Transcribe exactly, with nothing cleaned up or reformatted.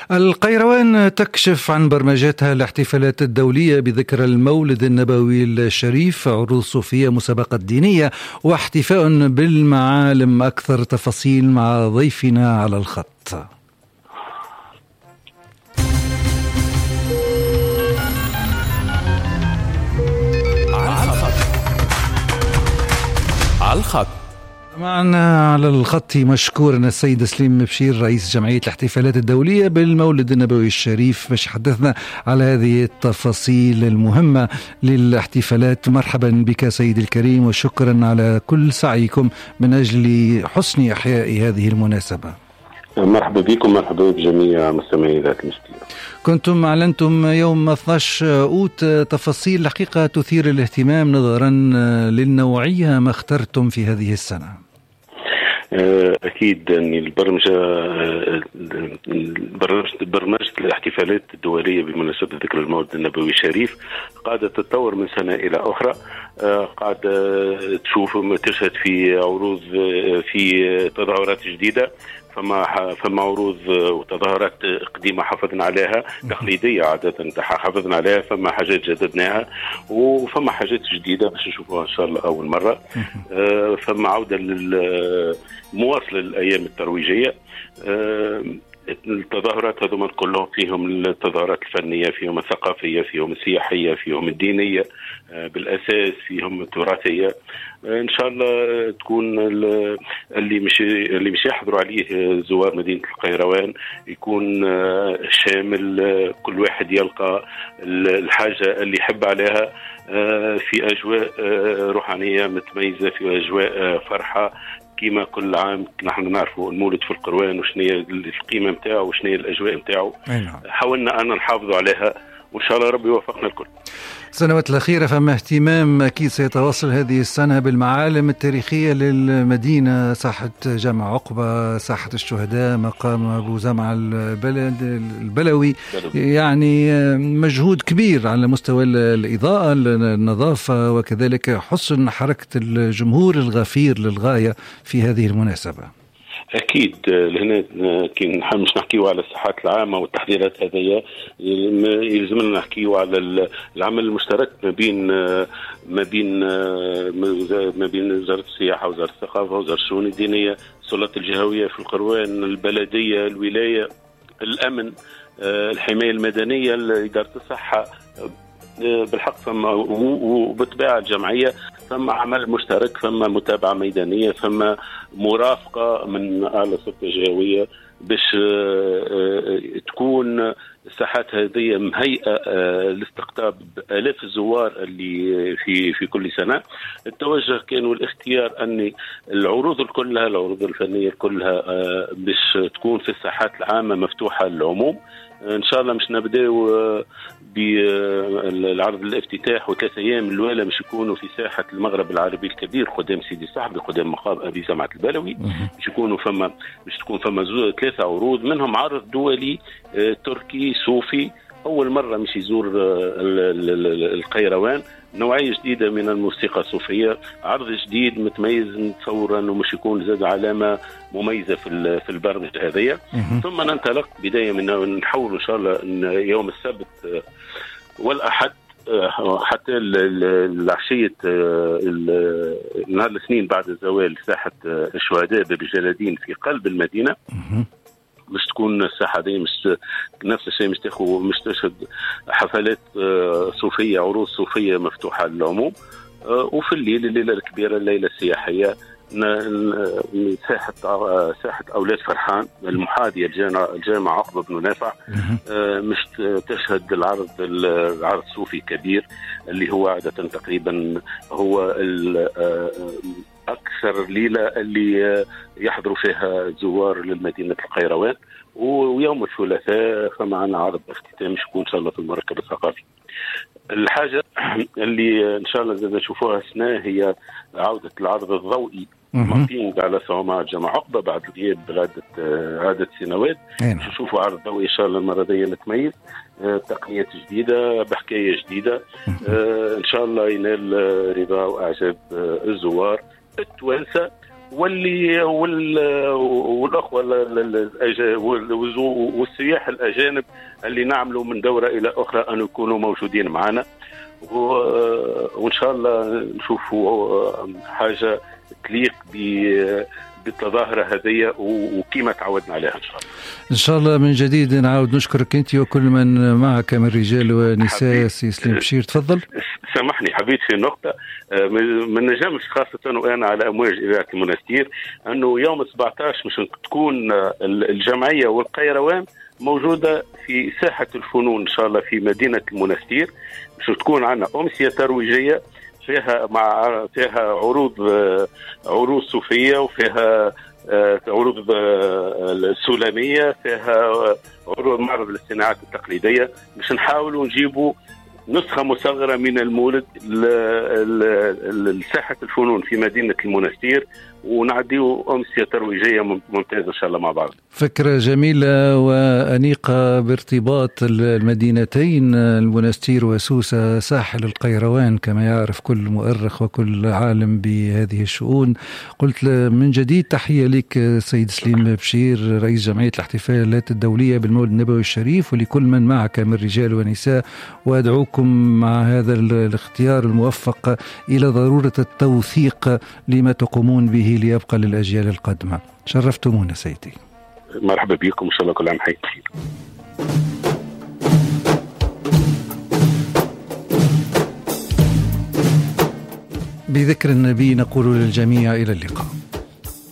القيروان تكشف عن برمجتها الاحتفالات الدولية بذكرى المولد النبوي الشريف، عروض صوفية، مسابقات دينية واحتفاء بالمعالم. أكثر تفاصيل مع ضيفنا على الخط. على الخط معنا على الخط مشكورا السيد سليم بشير، رئيس جمعية الاحتفالات الدولية بالمولد النبوي الشريف، باش حدثنا على هذه التفاصيل المهمة للاحتفالات. مرحبا بك سيدي الكريم، وشكرا على كل سعيكم من أجل حسن إحياء هذه المناسبة. مرحبا بكم، مرحبا بجميع مستمعي ذات المشكلة. كنتم أعلنتم يوم اثني عشر أوت تفاصيل الحقيقة تثير الاهتمام نظرا للنوعية ما اخترتم في هذه السنة. أكيد أن البرمجة برمجة الاحتفالات الدولية بمناسبة ذكرى المولد النبوي الشريف قاعدة تتطور من سنة إلى أخرى، قاعدة تشوف تشهد في عروض، في تظاهرات جديدة، فما فما عروض وتظاهرات قديمة حافظنا عليها، تقليدية عادة حافظنا عليها، فما حاجات جددناها وفما حاجات جديدة باش نشوفوها إن شاء الله أول مرة. فما عودة للمواصلة للأيام الترويجية. التظاهرات هذوما كلهم فيهم التظاهرات الفنية، فيهم الثقافية، فيهم السياحية، فيهم الدينية بالأساس، فيهم التراثية. إن شاء الله تكون اللي مش اللي مش يحضروا عليه زوار مدينة القيروان يكون شامل، كل واحد يلقى الحاجة اللي يحب عليها في أجواء روحانية متميزة، في أجواء فرحة كما كل عام. نحن نعرفوا المولد في القيروان وشنو هي القيمة متاعه وشنو هي الأجواء متاعه، حاولنا أن نحافظوا عليها وإن شاء الله ربي يوفقنا الكل. السنوات الأخيرة فما اهتمام أكيد سيتواصل هذه السنة بالمعالم التاريخية للمدينة، ساحة جامع عقبة، ساحة الشهداء، مقام أبو زمعة البلد البلوي. يعني مجهود كبير على مستوى الإضاءة، النظافة، وكذلك حسن حركة الجمهور الغفير للغاية في هذه المناسبة. أكيد لهنا كي مش نحكيو على الصحات العامة والتحضيرات هذيا، يلزمنا نحكيو على العمل المشترك ما بين ما بين ما بين وزارة السياحة، وزارة الثقافة، وزارة الشؤون الدينية، السلطات الجهوية في القيروان، البلدية، الولاية، الأمن، الحماية المدنية، إدارة الصحة. بالحق ثم وبطبيعة الجمعية ثم عمل مشترك، ثم متابعة ميدانية، ثم مرافقة من أعلى السلطة الجهوية باش تكون الساحات هذه مهيئة لاستقطاب آلاف الزوار اللي في في كل سنة. التوجه كان والاختيار أن العروض كلها، العروض الفنية كلها باش تكون في الساحات العامة مفتوحة للعموم. إن شاء الله مش نبدأ بالعرض الافتتاح وثلاث أيام الأولى مش يكونوا في ساحة المغرب العربي الكبير قدام سيدي صاحبي، قدام مقام أبي زمعة البلوي. مش يكونوا فما مش تكون فما ثلاثة عروض، منهم عرض دولي تركي صوفي أول مرة مش يزور القيروان، نوعية جديدة من الموسيقى الصوفية، عرض جديد متميز نتصور أنه مش يكون زاد علامة مميزة في في البرنامج هذية. ثم ننطلق بداية من نحاول إن شاء الله إن يوم السبت والأحد حتى العشية نهار الاثنين بعد الزوال ساحة الشهداء باب الجلادين في قلب المدينة. مش تكون الساحة دي مش نفس الشيء، مش تاخو مش تشهد حفلات صوفية، عروض صوفية مفتوحة للعموم. وفي الليل الليلة الكبيرة، الليلة السياحية، ساحة ساحة أولاد فرحان المحاذية الجامع عقبة بن نافع، مش تشهد العرض العرض صوفي كبير اللي هو عادة تقريبا هو أكثر ليلة اللي يحضروا فيها زوار للمدينة القيروان. ويوم الثلاثاء فمعنا عرض اختتام يكون إن شاء الله في المركب الثقافي. الحاجة اللي إن شاء الله زي نشوفوها السنة هي عودة العرض الضوئي مابينج على صومعة جامع عقبة بعد غياب عدة عدة سنوات. نشوفوا عرض ضوئي إن شاء الله المرة دي متميز، تقنيات جديدة بحكاية جديدة، إن شاء الله ينال رضا وأعجاب الزوار التوانسة واللي والاخوه والسياح الاجانب اللي نعملوا من دوره الى اخرى ان يكونوا موجودين معنا، وان شاء الله نشوفوا حاجه تليق بالتظاهره هذه وكما تعودنا عليها ان شاء الله. ان شاء الله. من جديد نعاود نشكرك انت وكل من معك من رجال ونساء. سي سليم بشير تفضل. سامحني، حبيت في نقطه ما نجمش خاصه وانا على امواج اذاعه المنستير انه يوم سبعطاش مش تكون الجمعيه والقيروان موجوده في ساحه الفنون ان شاء الله في مدينه المنستير، مش تكون عندنا امسيه ترويجيه فيها مع فيها عروض عروض صوفيه وفيها عروض السلاميه، فيها عروض معرض للصناعات التقليديه، باش نحاولوا نجيبوا نسخة مصغرة من المولد لساحة الفنون في مدينة المنستير ونعديو أمسية ترويجية ممتازة إن شاء الله مع بعض. فكرة جميلة وأنيقة بارتباط المدينتين المنستير وسوسة ساحل القيروان كما يعرف كل مؤرخ وكل عالم بهذه الشؤون. قلت من جديد تحية لك سيد سليم بشير رئيس جمعية الاحتفالات الدولية بالمولد النبوي الشريف ولكل من معك من رجال ونساء، وأدعوكم مع هذا الاختيار الموفق إلى ضرورة التوثيق لما تقومون به ليبقى للأجيال القادمة. شرفتمونا سيدي. مرحبا بكم، إن شاء الله كل عام حي بخير. بذكر النبي نقول للجميع إلى اللقاء.